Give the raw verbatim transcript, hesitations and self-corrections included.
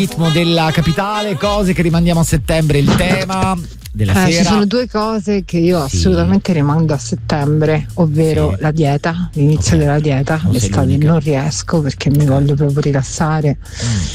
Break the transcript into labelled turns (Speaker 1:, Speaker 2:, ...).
Speaker 1: ritmo della capitale, cose che rimandiamo a settembre, il tema della
Speaker 2: eh,
Speaker 1: sera.
Speaker 2: Ci sono due cose che io
Speaker 1: Sì.
Speaker 2: assolutamente rimando a settembre, ovvero
Speaker 1: Sì.
Speaker 2: la dieta, l'inizio
Speaker 1: Ok.
Speaker 2: della dieta.
Speaker 1: Non sei
Speaker 2: L'estate
Speaker 1: l'unica.
Speaker 2: non riesco perché mi voglio proprio rilassare.
Speaker 1: Mm.